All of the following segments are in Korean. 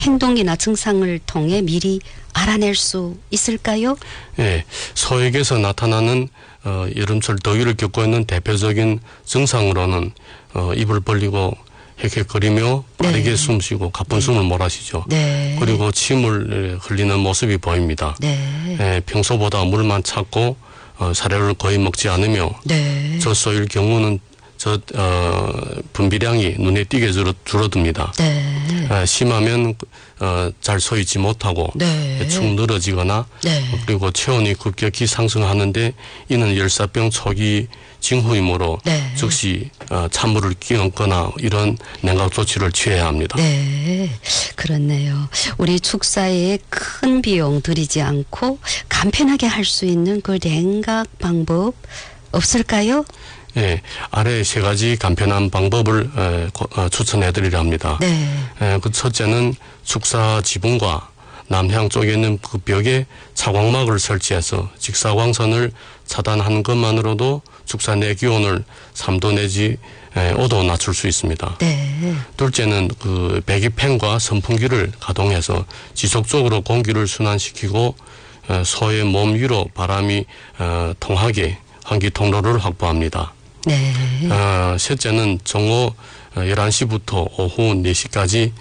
행동이나 증상을 통해 미리 알아낼 수 있을까요? 예, 소액에서 나타나는 여름철 더위를 겪고 있는 대표적인 증상으로는 입을 벌리고 헥헥거리며 빠르게 네. 숨쉬고 가쁜 숨을 몰아쉬죠. 네. 그리고 침을 흘리는 모습이 보입니다. 네. 예, 평소보다 물만 찾고 사료를 거의 먹지 않으며 네. 젖소일 경우는 분비량이 눈에 띄게 줄어듭니다. 네. 심하면 잘 서 있지 못하고 네. 축 늘어지거나 네. 그리고 체온이 급격히 상승하는데 이는 열사병 초기 징후이므로 네. 즉시 찬물을 끼얹거나 이런 냉각 조치를 취해야 합니다. 네, 그렇네요. 우리 축사에 큰 비용 들이지 않고 간편하게 할 수 있는 그 냉각 방법 없을까요? 예, 아래 세 가지 간편한 방법을 추천해드리려 합니다. 네. 그 첫째는 축사 지붕과 남향 쪽에 있는 그 벽에 차광막을 설치해서 직사광선을 차단하는 것만으로도 축사 내 기온을 3도 내지 5도 낮출 수 있습니다. 네. 둘째는 그 배기팬과 선풍기를 가동해서 지속적으로 공기를 순환시키고 소의 몸 위로 바람이 통하게 환기 통로를 확보합니다. 네. 셋째는 정오 11시부터 오후 4시까지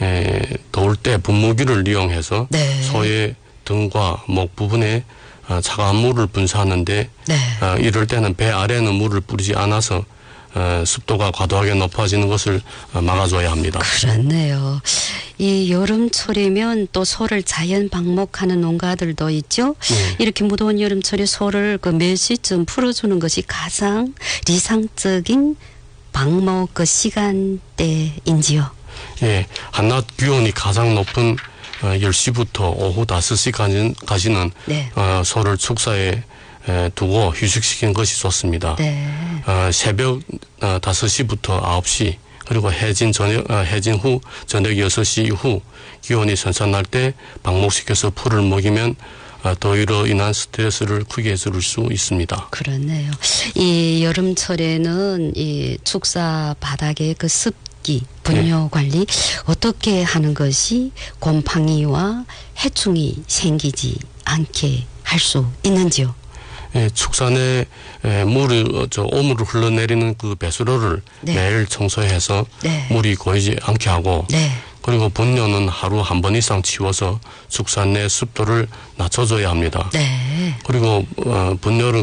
더울 때 분무기를 이용해서 네. 소의 등과 목 부분에 차가운 물을 분사하는데 네. 이럴 때는 배 아래는 물을 뿌리지 않아서 습도가 과도하게 높아지는 것을 막아줘야 합니다. 그렇네요. 이 여름철이면 또 소를 자연 방목하는 농가들도 있죠. 이렇게 무더운 여름철에 소를 그 몇 시쯤 풀어주는 것이 가장 리상적인 방목 그 시간대인지요. 예, 한낮 기온이 가장 높은 10시부터 오후 5시까지는 네. 소를 축사에 두고 휴식시키는 것이 좋습니다. 네. 새벽 5시부터 9시 그리고 해진 후 저녁 6시 이후 기온이 선선할 때 방목시켜서 풀을 먹이면 더위로 인한 스트레스를 크게 줄일 수 있습니다. 그렇네요. 이 여름철에는 이 축사 바닥의 그 습기, 분뇨 관리 어떻게 하는 것이 곰팡이와 해충이 생기지 않게 할 수 있는지요? 예, 축산에 오물을 흘러내리는 그 배수로를 네. 매일 청소해서 네. 물이 고이지 않게 하고 네. 그리고 분뇨는 하루 한 번 이상 치워서 축산 내 습도를 낮춰줘야 합니다. 네. 그리고 분뇨를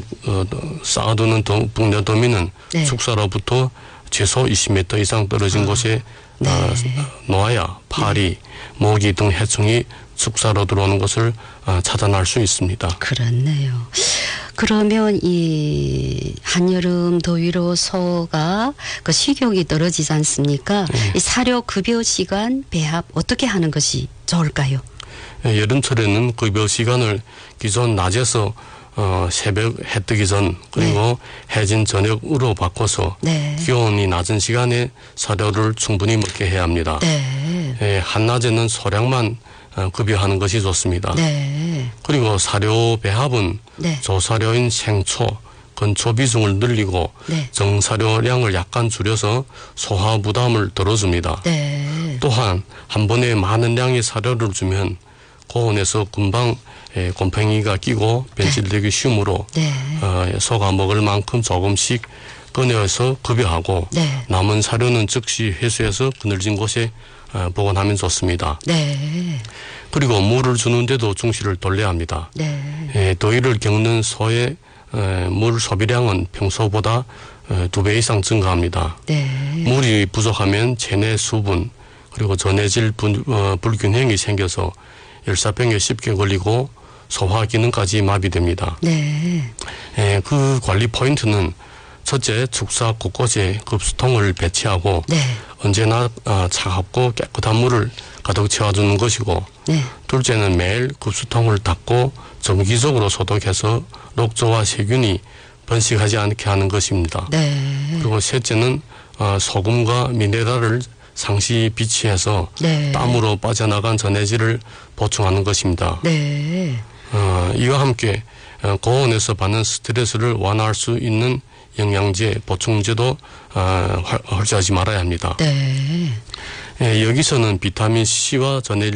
쌓아두는 분뇨 더미는 네. 축사로부터 최소 20m 이상 떨어진 곳에 네. 놓아야 파리, 모기 등 해충이 축사로 들어오는 것을 차단할 수 있습니다. 그렇네요. 그러면 이 한여름 더위로 소가 그 식욕이 떨어지지 않습니까? 이 사료 급여 시간 배합 어떻게 하는 것이 좋을까요? 여름철에는 급여 시간을 기존 낮에서 새벽 해 뜨기 전 그리고 해진 저녁으로 바꿔서 네. 기온이 낮은 시간에 사료를 충분히 먹게 해야 합니다. 네. 한낮에는 소량만 급여하는 것이 좋습니다. 네. 그리고 사료 배합은 네. 조사료인 생초, 건초 비중을 늘리고 네. 정사료량을 약간 줄여서 소화 부담을 덜어줍니다. 네. 또한 한 번에 많은 양의 사료를 주면 고온에서 금방 곰팡이가 끼고 변질되기 쉬우므로 네. 소가 먹을 만큼 조금씩 꺼내어서 급여하고 네. 남은 사료는 즉시 회수해서 그늘진 곳에 보관하면 좋습니다. 네. 그리고 물을 주는데도 중시를 돌려야 합니다. 네. 더위를 겪는 소의 물 소비량은 평소보다 2배 이상 증가합니다. 네. 물이 부족하면 체내 수분 그리고 전해질 불균형이 생겨서 열사병에 쉽게 걸리고 소화 기능까지 마비됩니다. 네. 그 관리 포인트는 첫째, 축사 곳곳에 급수통을 배치하고 네. 언제나 차갑고 깨끗한 물을 가득 채워주는 것이고 네. 둘째는 매일 급수통을 닫고 정기적으로 소독해서 녹조와 세균이 번식하지 않게 하는 것입니다. 네. 그리고 셋째는 소금과 미네랄을 상시 비치해서 네. 땀으로 빠져나간 전해질을 보충하는 것입니다. 네. 이와 함께 고온에서 받는 스트레스를 완화할 수 있는 영양제, 보충제도 헐지하지 말아야 합니다. 네. 예, 여기서는 비타민 C와 전해